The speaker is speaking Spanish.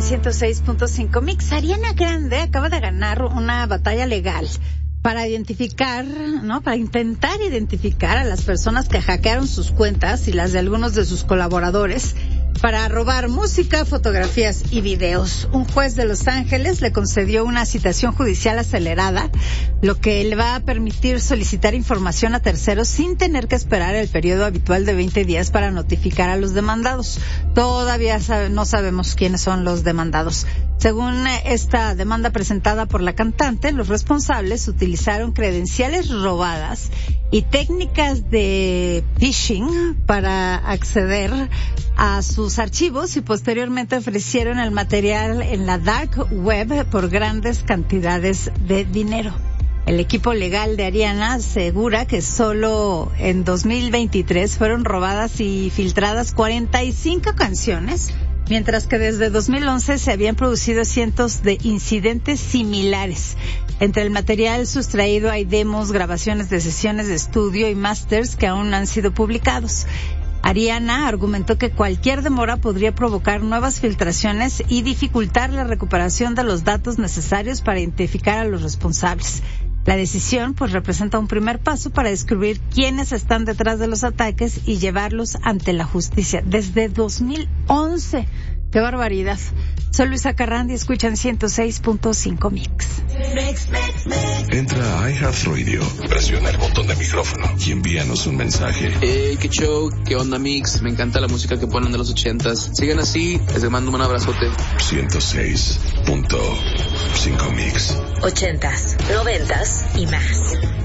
106.5 Mix. Ariana Grande acaba de ganar una batalla legal para identificar, ¿no? Para intentar identificar a las personas que hackearon sus cuentas y las de algunos de sus colaboradores para robar música, fotografías y videos. Un juez de Los Ángeles le concedió una citación judicial acelerada, lo que le va a permitir solicitar información a terceros sin tener que esperar el periodo habitual de 20 días para notificar a los demandados. Todavía no sabemos quiénes son los demandados. Según esta demanda presentada por la cantante, los responsables utilizaron credenciales robadas y técnicas de phishing para acceder a sus archivos y posteriormente ofrecieron el material en la dark web por grandes cantidades de dinero. El equipo legal de Ariana asegura que solo en 2023 fueron robadas y filtradas 45 canciones, mientras que desde 2011 se habían producido cientos de incidentes similares. Entre el material sustraído hay demos, grabaciones de sesiones de estudio y masters que aún no han sido publicados. Ariana argumentó que cualquier demora podría provocar nuevas filtraciones y dificultar la recuperación de los datos necesarios para identificar a los responsables. La decisión, pues, representa un primer paso para descubrir quiénes están detrás de los ataques y llevarlos ante la justicia. Desde 2011. ¡Qué barbaridad! Soy Luisa Carrandi, escuchan 106.5 Mix. Entra a iHeartRadio, presiona el botón de micrófono y envíanos un mensaje. Qué show, qué onda Mix, me encanta la música que ponen de los 80s. Sigan así, les mando un abrazote. 106.5 Mix. 80s, 90s y más.